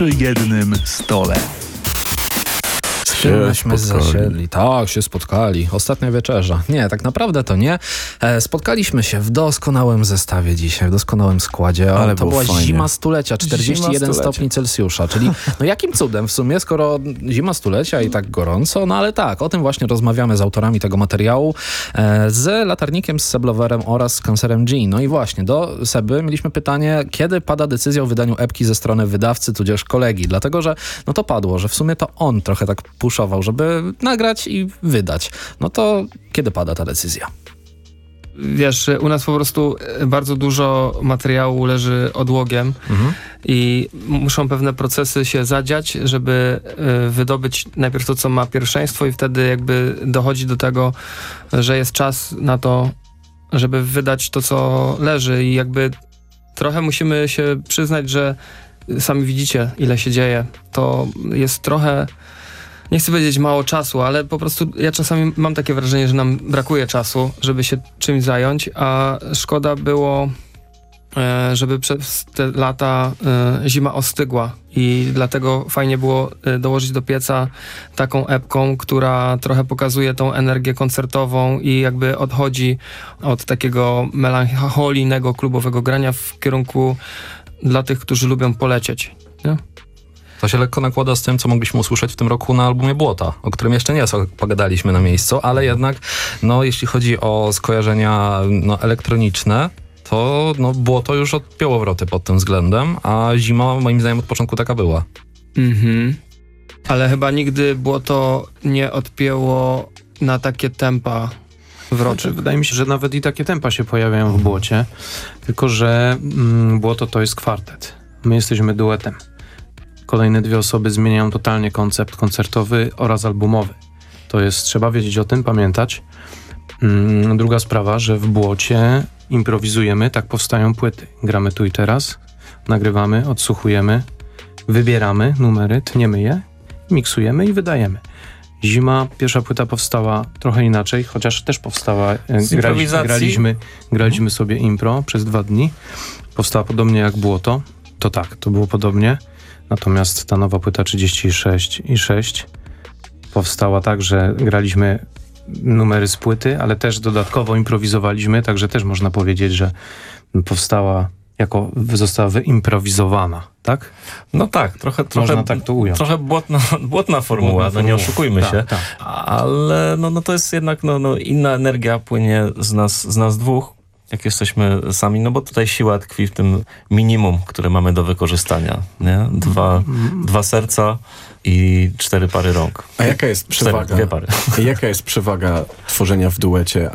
przy jednym stole. Myśmy zasiedli. Tak, się spotkali. Ostatnia wieczerza. Nie, tak naprawdę to nie. Spotkaliśmy się w doskonałym zestawie dzisiaj, w doskonałym składzie. Ale to była fajnie. zima stulecia, 41 stopni Celsjusza. Czyli no jakim cudem w sumie, skoro zima stulecia i tak gorąco, no ale tak, o tym właśnie rozmawiamy z autorami tego materiału, z Latarnikiem, z Seblowerem oraz z Cancerem G. No i właśnie, do Seby mieliśmy pytanie, kiedy pada decyzja o wydaniu epki ze strony wydawcy, tudzież kolegi? Dlatego, że no to padło, że w sumie to on trochę tak puszował, żeby nagrać i wydać. No to kiedy pada ta decyzja? Wiesz, u nas po prostu bardzo dużo materiału leży odłogiem i muszą pewne procesy się zadziać, żeby wydobyć najpierw to, co ma pierwszeństwo i wtedy jakby dochodzi do tego, że jest czas na to, żeby wydać to, co leży i jakby trochę musimy się przyznać, że sami widzicie, ile się dzieje. To jest trochę, nie chcę powiedzieć mało czasu, ale po prostu ja czasami mam takie wrażenie, że nam brakuje czasu, żeby się czymś zająć, a szkoda było, żeby przez te lata zima ostygła i dlatego fajnie było dołożyć do pieca taką epką, która trochę pokazuje tą energię koncertową i jakby odchodzi od takiego melancholijnego, klubowego grania w kierunku dla tych, którzy lubią polecieć. Nie? To się lekko nakłada z tym, co mogliśmy usłyszeć w tym roku na albumie Błota, o którym jeszcze nie pogadaliśmy na miejscu, ale jednak, no jeśli chodzi o skojarzenia elektroniczne, to Błoto już odpięło wroty pod tym względem, a zima moim zdaniem od początku taka była. Ale chyba nigdy Błoto nie odpięło na takie tempa wroty. Wydaje mi się, że nawet i takie tempa się pojawiają w Błocie, tylko że Błoto to jest kwartet. My jesteśmy duetem. Kolejne dwie osoby zmieniają totalnie koncept koncertowy oraz albumowy. To jest, trzeba wiedzieć o tym, pamiętać. Druga sprawa, że w Błocie improwizujemy, tak powstają płyty. Gramy tu i teraz, nagrywamy, odsłuchujemy, wybieramy numery, tniemy je, miksujemy i wydajemy. Zima, pierwsza płyta powstała trochę inaczej, chociaż też powstała, graliśmy sobie impro przez 2 dni. Powstała podobnie jak Błoto, to tak, to było podobnie. Natomiast ta nowa płyta 36,6 powstała tak, że graliśmy numery z płyty, ale też dodatkowo improwizowaliśmy, także też można powiedzieć, że powstała została wyimprowizowana, tak? No tak, trochę można tak to ująć. Trochę błotna formuła, no nie oszukujmy się, tak. Ale to jest jednak inna energia płynie z nas dwóch, jak jesteśmy sami, no bo tutaj siła tkwi w tym minimum, które mamy do wykorzystania, nie? Dwa serca i 4 pary rąk. A jaka jest przewaga? 2 pary. Jaka jest przewaga tworzenia w duecie,